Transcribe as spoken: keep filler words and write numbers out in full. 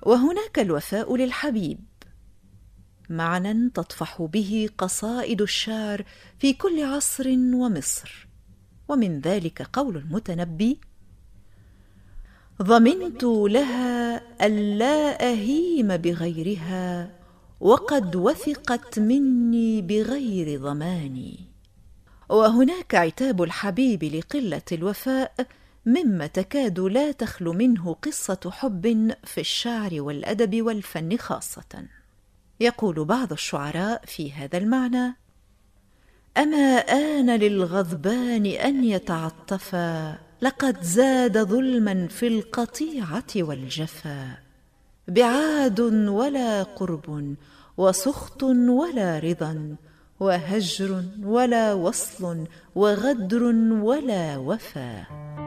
وهناك الوفاء للحبيب، معنى تطفح به قصائد الشعر في كل عصر ومصر، ومن ذلك قول المتنبي: ضمنت لها ألا أهيم بغيرها، وقد وثقت مني بغير ضماني. وهناك عتاب الحبيب لقلة الوفاء، مما تكاد لا تخلو منه قصة حب في الشعر والأدب والفن خاصة. يقول بعض الشعراء في هذا المعنى: أما آن للغضبان أن يتعطفا، لقد زاد ظلما في القطيعة والجفا، بعاد ولا قرب، وسخط ولا رضا، وهجر ولا وصل، وغدر ولا وفا.